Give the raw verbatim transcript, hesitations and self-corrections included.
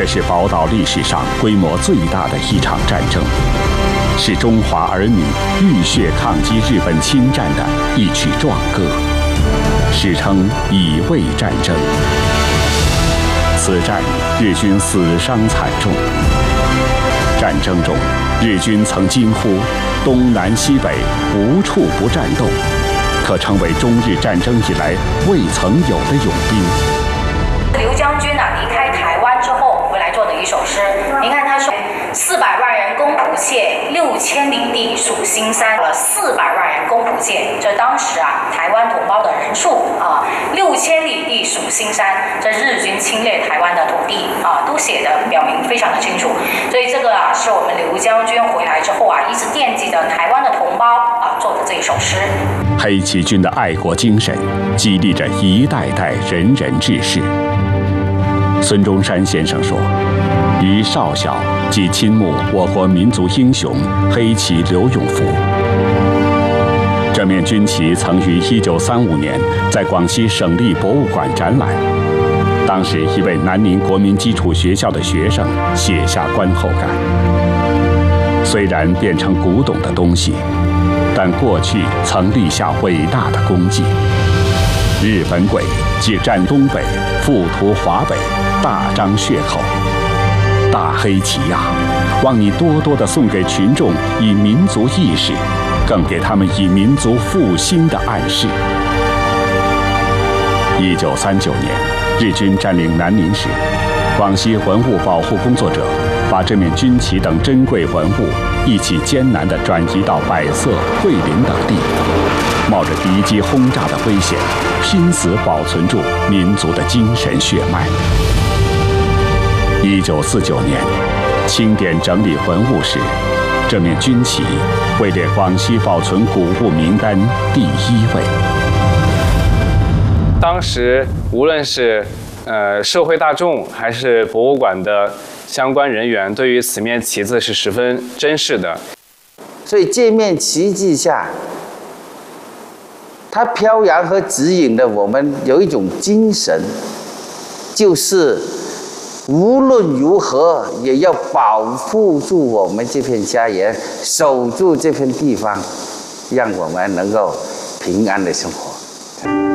是宝岛历史上规模最大的一场战争，是中华儿女浴血抗击日本侵占的一曲壮歌，史称乙未战争。此战日军死伤惨重，战争中日军曾惊呼“东南西北无处不战斗”，可成为中日战争以来未曾有的勇兵。 刘将军啊，离开台湾之后回来做的一首诗，您看他说：“四百万人攻蒲县，六千里地数新山。”了四百万人攻蒲县，这当时啊台湾同胞的人数啊，六千里地数新山，这日军侵略台湾的土地啊，都写的表明非常的清楚。所以这个啊是我们刘将军回来之后啊，一直惦记着台湾的同胞啊做的这一首诗。 黑旗军的爱国精神，激励着一代代仁人志士。孙中山先生说：“于少小即亲慕我国民族英雄黑旗刘永福。”这面军旗曾于一九三五年在广西省立博物馆展览。当时，一位南宁国民基础学校的学生写下观后感：“虽然变成古董的东西，但过去曾立下伟大的功绩。日本鬼借占东北，复图华北。”大张血口，大黑旗呀、啊，望你多多的送给群众以民族意识，更给他们以民族复兴的暗示。一九三九年，日军占领南宁时，广西文物保护工作者把这面军旗等珍贵文物一起艰难地转移到百色、桂林等地，冒着敌机轰炸的危险，拼死保存住民族的精神血脉。一九四九年，清点整理文物时，这面军旗位列广西保存古物名单第一位。 当时无论是呃社会大众还是博物馆的相关人员，对于此面旗子是十分珍视的。 所以这面旗帜下，它飘扬和指引的我们有一种精神，就是无论如何也要保护住我们这片家园，守住这片地方，让我们能够平安的生活。